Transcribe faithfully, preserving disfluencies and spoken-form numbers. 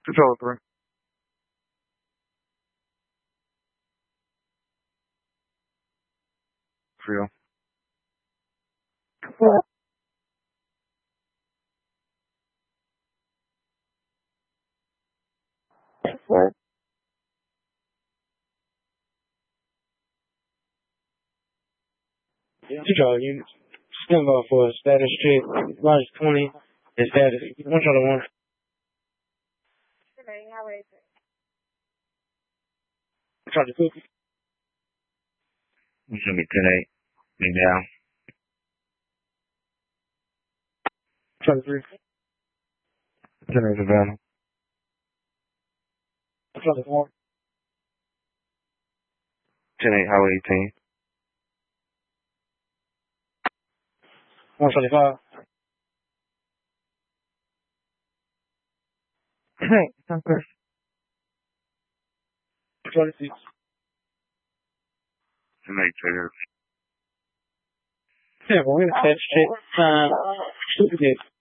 Control three. Trio. Control, you stand by for status check, minus twenty, and status. One shot of one. Try to cook. It's gonna be ten eight. Big down. Try to three. ten eight Savannah. Try to four. ten eight Highway eighteen. one twenty-five. Hey, Sunker. twenty-six. ten eight Trigger. Yeah, but we're gonna catch it. Uh, stupid.